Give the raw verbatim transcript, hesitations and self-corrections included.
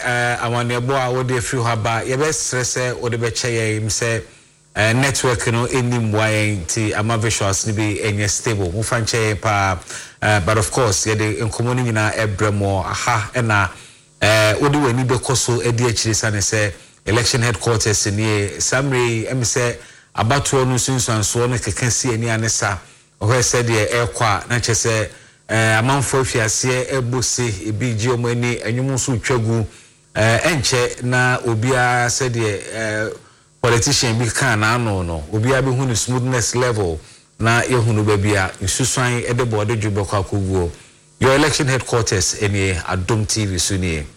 eh amanebo a wo de free haba ye be stress wo de be che ye say Uh, network no any mwaye ti ama visuals ni be enye stable mu fanche pa uh, but of course ye de enkomoni nyina ebremo aha na eh uh, odi wani be koso edi akiri sane se election headquarters ni samre em se abato no sunsanso no keka si ani anesa o se de ekwa na chese eh amanfo afiase ebose ebi ji omani enwum so twagu eh enche na obia se de eh politician bi kan na no no obi abi hu ni smoothness level na ehunu ba bia nsusuan e de board dwobekwa koguo your election headquarters eni Adom T V suni